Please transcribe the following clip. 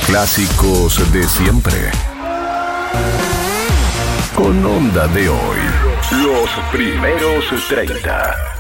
Clásicos de siempre. Con onda de hoy. Los primeros 30.